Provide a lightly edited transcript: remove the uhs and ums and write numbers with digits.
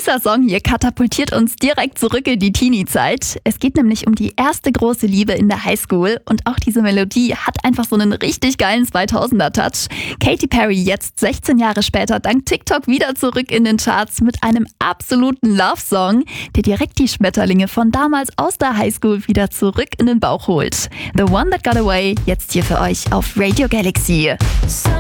Dieser Song hier katapultiert uns direkt zurück in die Teenie-Zeit. Es geht nämlich um die erste große Liebe in der Highschool und auch diese Melodie hat einfach so einen richtig geilen 2000er-Touch. Katy Perry jetzt 16 Jahre später dank TikTok wieder zurück in den Charts mit einem absoluten Love-Song, der direkt die Schmetterlinge von damals aus der Highschool wieder zurück in den Bauch holt. The One That Got Away, jetzt hier für euch auf Radio Galaxy.